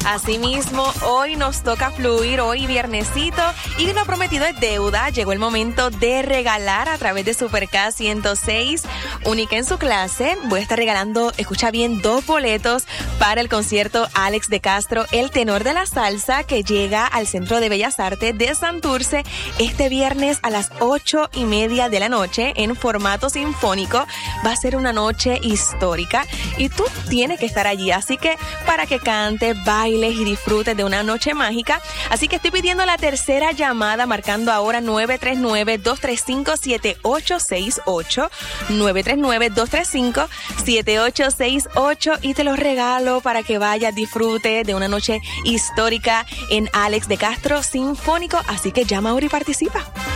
Asimismo, hoy nos toca fluir, hoy viernesito, y lo prometido es deuda. Llegó el momento de regalar a través de Super K 106, única en su clase. Voy a estar regalando, escucha bien, 2 boletos para el concierto Alex de Castro, el tenor de la salsa, que llega al Centro de Bellas Artes de Santurce este viernes a las 8:30 de la noche en formato sinfónico. Va a ser una noche histórica y tú tienes que estar allí, así que para que cantes, bailes y disfrutes de una noche mágica. Así que estoy pidiendo la tercera llamada, marcando ahora 939-235-7868, 939-235-7868, y te los regalo para que vayas, disfrutes de una noche histórica en Alex de Castro Sinfónico. Así que llama ahora y participa.